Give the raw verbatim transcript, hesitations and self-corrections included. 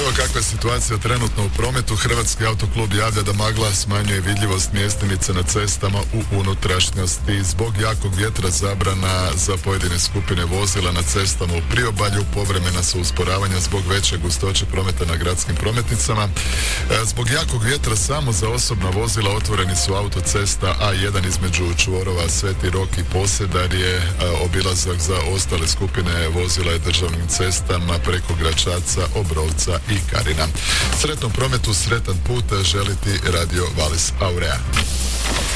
Evo kakva je situacija trenutno u prometu. Hrvatski autoklub javlja da magla smanjuje vidljivost mjestimice na cestama u unutrašnjosti. Zbog jakog vjetra zabrana za pojedine skupine vozila na cestama u priobalju, povremena su usporavanja zbog veće gustoće prometa na gradskim prometnicama. Zbog jakog vjetra samo za osobna vozila otvoreni su autocesta A jedan između čvorova Sveti Rok i Posedarje, obilazak za ostale skupine vozila je državnim cestama preko Gračaca, Obrovca i Karina. Sretnom prometu, sretan put želi ti Radio Valis Aurea.